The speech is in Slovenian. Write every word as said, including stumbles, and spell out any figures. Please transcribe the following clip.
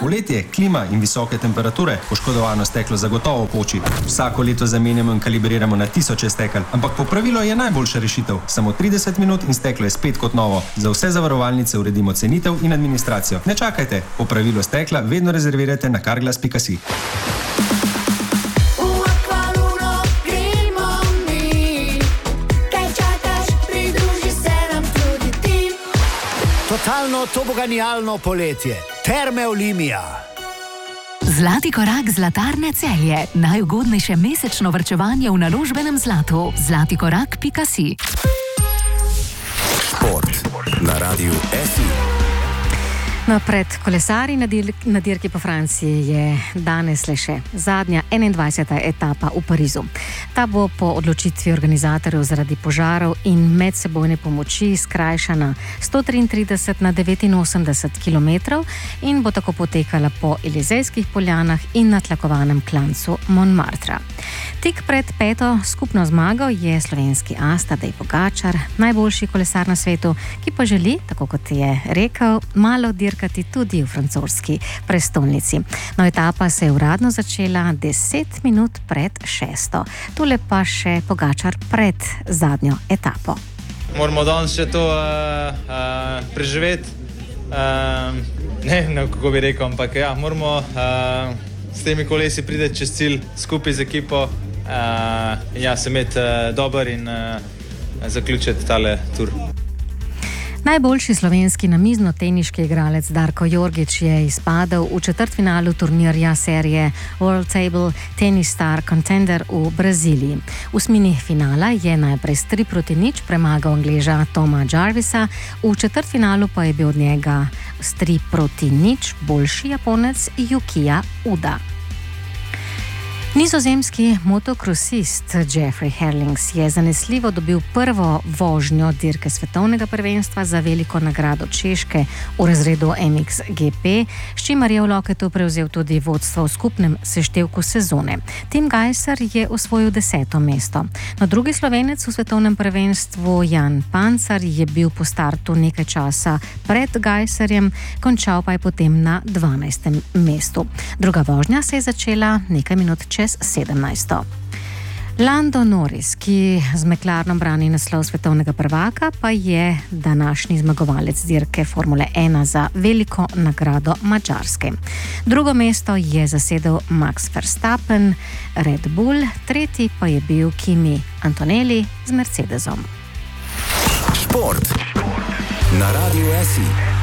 Poletje, klima in visoke temperature poškodovano steklo zagotovo poči. Vsako leto zamenjamo in kalibriramo na tisoče stekel, ampak popravilo je najboljša rešitev. Samo trideset minut in steklo je spet kot novo. Za vse zavarovalnice uredimo cenitev in administracijo. Ne čakajte, popravilo stekla vedno rezervirajte na carglass pika si. Totalno toboganijalno poletje. Terme Olimia. Zlati korak Zlatarne Celje. Najugodnejše mesečno varčevanje v naložbenem zlatu. zlati korak pika si. Šport na Radiu S I. No, pred kolesarji na, dir na dirki po Franciji je danes le še zadnja enaindvajseta etapa v Parizu. Ta bo po odločitvi organizatorjev zaradi požarov in medsebojne pomoči skrajšana sto triintrideset na devetinosemdeset kilometrov in bo tako potekala po Elizejskih poljanah in na tlakovanem klancu Montmartra. Tik pred peto skupno zmago je slovenski as Tadej Pogačar, najboljši kolesar na svetu, ki pa želi, tako kot je rekel, malo dirkati tudi v francoski prestolnici. No, etapa se je uradno začela deset minut pred šesto. Tule pa še Pogačar pred zadnjo etapo. Moramo danes še to uh, uh, preživeti. Uh, ne vem, kako bi rekel, ampak ja, moramo uh, s temi kolesi priti čez cilj skupaj z ekipo. Uh, ja, se imeti uh, dober in uh, zaključiti tale tur. Najboljši slovenski namiznoteniški igralec Darko Jorgić je izpadel v četrtfinalu turnirja serije World Table Tennis Star Contender v Braziliji. V osmini finala je najprej s tri proti nič premagal Angleža Toma Jarvisa, v četrtfinalu pa je bil od njega s tri proti nič boljši Japonec Yukija Uda. Nizozemski motokrosist Jeffrey Herlings je zanesljivo dobil prvo vožnjo dirke svetovnega prvenstva za veliko nagrado Češke v razredu M X G P, s čimer je v loketu prevzel tudi vodstvo v skupnem seštevku sezone. Tim Gajser je osvojil deseto mesto. No, drugi Slovenec v svetovnem prvenstvu Jan Pancar je bil po startu nekaj časa pred Gajserjem, končal pa je potem na dvanajstem mestu. Druga vožnja se je začela nekaj minut čez sedemnajsto. Lando Norris, ki z McLarenom brani naslov svetovnega prvaka, pa je današnji zmagovalec dirke Formule ena za veliko nagrado Madžarske. Drugo mesto je zasedel Max Verstappen, Red Bull, tretji pa je bil Kimi Antonelli z Mercedesom. Šport na Radiu S I.